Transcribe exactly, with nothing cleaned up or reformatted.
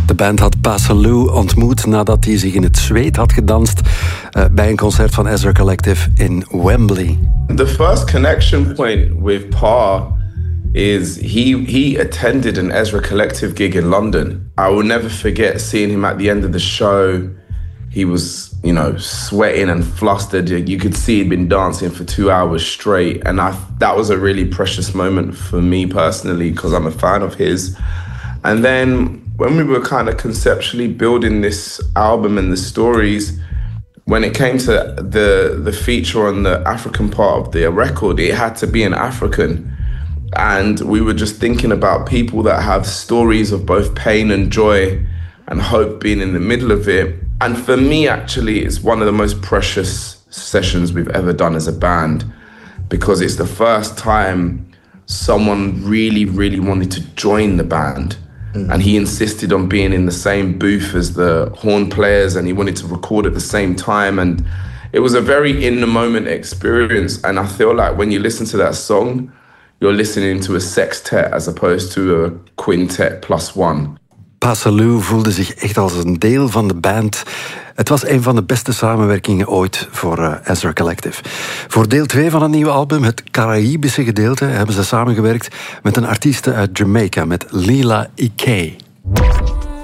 De band had Passalou ontmoet nadat hij zich in het zweet had gedanst uh, bij een concert van Ezra Collective in Wembley. The first connection point with Pa is he he attended an Ezra Collective gig in London. I will never forget seeing him at the end of the show. He was, you know, sweating and flustered. You could see he'd been dancing for two hours straight. And I, that was a really precious moment for me personally, because I'm a fan of his. And then when we were kind of conceptually building this album and the stories, when it came to the, the feature on the African part of the record, it had to be an African. And we were just thinking about people that have stories of both pain and joy and hope being in the middle of it. And for me, actually, it's one of the most precious sessions we've ever done as a band, because it's the first time someone really, really wanted to join the band. Mm. And he insisted on being in the same booth as the horn players, and he wanted to record at the same time. And it was a very in-the-moment experience. And I feel like when you listen to that song, you're listening to a sextet as opposed to a quintet plus one. Passalou voelde zich echt als een deel van de band. Het was een van de beste samenwerkingen ooit voor uh, Ezra Collective. Voor deel twee van het nieuwe album, het Caraïbische gedeelte, hebben ze samengewerkt met een artieste uit Jamaica, met Lila Iké.